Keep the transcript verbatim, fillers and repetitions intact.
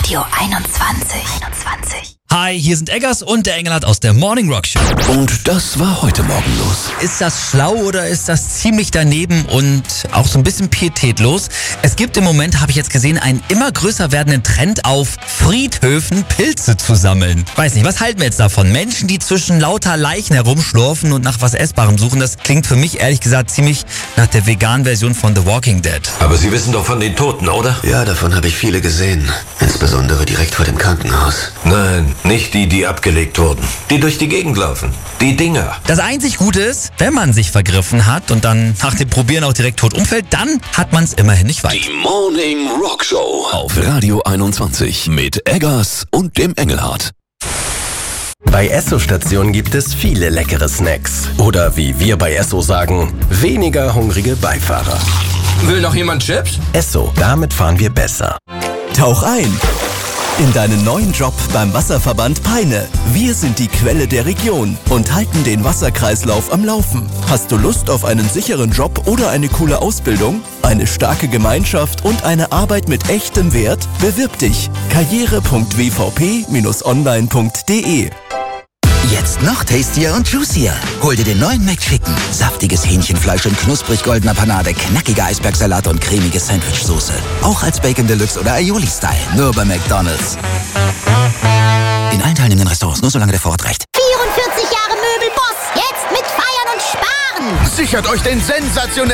Radio einundzwanzig. einundzwanzig. Hi, hier sind Eggers und der Engelhardt aus der Morning Rock Show. Und das war heute Morgen los. Ist das schlau oder ist das ziemlich daneben und auch so ein bisschen pietätlos? Es gibt im Moment, habe ich jetzt gesehen, einen immer größer werdenden Trend auf Friedhöfen Pilze zu sammeln. Weiß nicht, was halten wir jetzt davon? Menschen, die zwischen lauter Leichen herumschlurfen und nach was Essbarem suchen, das klingt für mich ehrlich gesagt ziemlich nach der veganen Version von The Walking Dead. Aber Sie wissen doch von den Toten, oder? Ja, davon habe ich viele gesehen. Insbesondere direkt vor dem Krankenhaus. Nein, nicht die, die abgelegt wurden. Die durch die Gegend laufen. Die Dinger. Das einzig Gute ist, wenn man sich vergriffen hat und dann nach dem Probieren auch direkt tot umfällt, dann hat man es immerhin nicht weit. Die Morning Rock Show auf Radio einundzwanzig mit Eggers und dem Engelhardt. Bei Esso-Stationen gibt es viele leckere Snacks. Oder wie wir bei Esso sagen, weniger hungrige Beifahrer. Will noch jemand Chips? Esso, damit fahren wir besser. Tauch ein in deinen neuen Job beim Wasserverband Peine. Wir sind die Quelle der Region und halten den Wasserkreislauf am Laufen. Hast du Lust auf einen sicheren Job oder eine coole Ausbildung? Eine starke Gemeinschaft und eine Arbeit mit echtem Wert? Bewirb dich. karriere punkt w v p Bindestrich online punkt d e. Jetzt noch tastier und juicier. Hol dir den neuen McChicken. Saftiges Hähnchenfleisch in knusprig goldener Panade, knackiger Eisbergsalat und cremige Sandwichsoße. Auch als Bacon Deluxe oder Aioli-Style. Nur bei McDonald's. In allen teilnehmenden Restaurants, nur solange der Vorrat reicht. vierundvierzig Jahre Möbelboss. Jetzt mit Feiern und Sparen. Sichert euch den sensationellen